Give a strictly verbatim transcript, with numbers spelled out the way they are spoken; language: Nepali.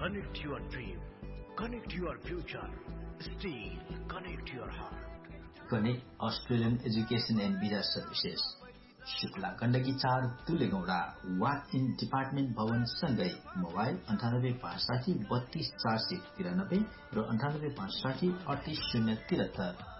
Connect your dream. Connect your future. Steel. Connect your heart. Connect Australian Education and Visa Services. Shukla Gandaki चार तुलेगौडा वाक इन डिपार्टमेन्ट भवन सँगै मोबाइल अन्ठानब्बे पाँच साठी बत्तीस चार सय तिरानब्बे र अन्ठानब्बे पाँच साठी अडतीस शून्य तिहत्तर